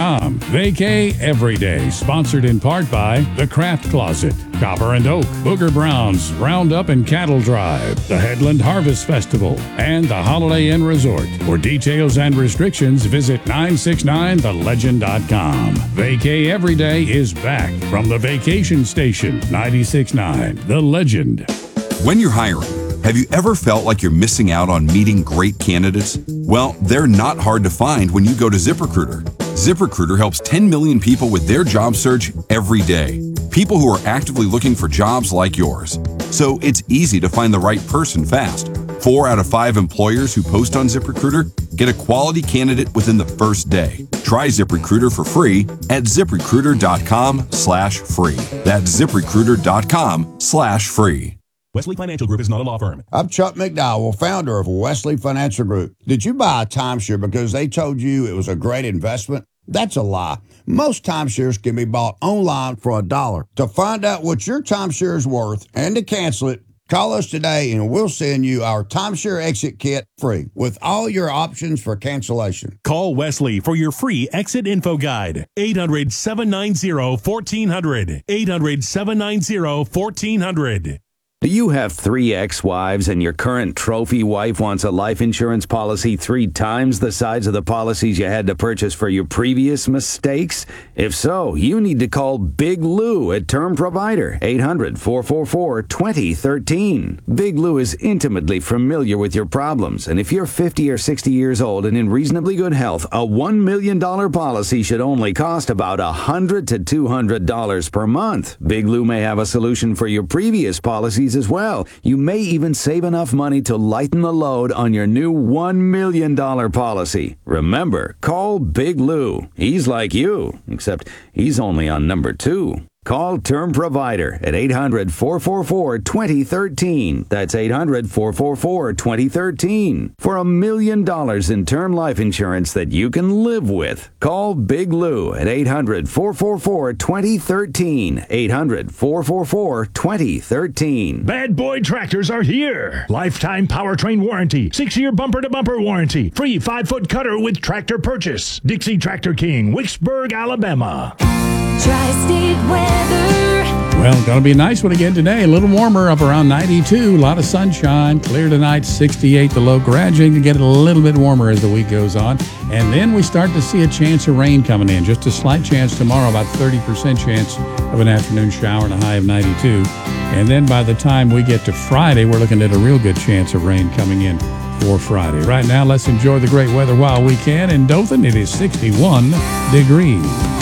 ZipRecruiter.com. Vacay Every Day, sponsored in part by The Craft Closet, Copper and Oak, Booger Brown's Roundup and Cattle Drive, the Headland Harvest Festival, and the Holiday Inn Resort. For details and restrictions, visit 969thelegend.com. Vacay Every Day is back from the vacation station, 96.9 The Legend. When you're hiring, have you ever felt like you're missing out on meeting great candidates? Well, they're not hard to find when you go to ZipRecruiter. ZipRecruiter helps 10 million people with their job search every day. People who are actively looking for jobs like yours. So it's easy to find the right person fast. 4 out of 5 employers who post on ZipRecruiter get a quality candidate within the first day. Try ZipRecruiter for free at ZipRecruiter.com/free. That's ZipRecruiter.com/free. Wesley Financial Group is not a law firm. I'm Chuck McDowell, founder of Wesley Financial Group. Did you buy a timeshare because they told you it was a great investment? That's a lie. Most timeshares can be bought online for $1. To find out what your timeshare is worth and to cancel it, call us today and we'll send you our timeshare exit kit free with all your options for cancellation. Call Wesley for your free exit info guide. 800-790-1400. 800-790-1400. Do you have 3 ex-wives and your current trophy wife wants a life insurance policy 3 times the size of the policies you had to purchase for your previous mistakes? If so, you need to call Big Lou at Term Provider, 800-444-2013. Big Lou is intimately familiar with your problems, and if you're 50 or 60 years old and in reasonably good health, a $1 million policy should only cost about $100 to $200 per month. Big Lou may have a solution for your previous policies as well. You may even save enough money to lighten the load on your new $1 million policy. Remember, call Big Lou. He's like you, except he's only on number 2. Call Term Provider at 800-444-2013. That's 800-444-2013 for $1 million in term life insurance that you can live with. Call Big Lou at 800-444-2013. 800-444-2013. Bad Boy Tractors are here. Lifetime powertrain warranty. 6-year bumper-to-bumper warranty. Free 5-foot cutter with tractor purchase. Dixie Tractor King, Wicksburg, Alabama. Tri-State weather. Well, going to be a nice one again today. A little warmer, up around 92. A lot of sunshine. Clear tonight, 68 the low. Gradually to get a little bit warmer as the week goes on. And then we start to see a chance of rain coming in. Just a slight chance tomorrow, about 30% chance of an afternoon shower and a high of 92. And then by the time we get to Friday, we're looking at a real good chance of rain coming in for Friday. Right now, let's enjoy the great weather while we can. In Dothan, it is 61 degrees.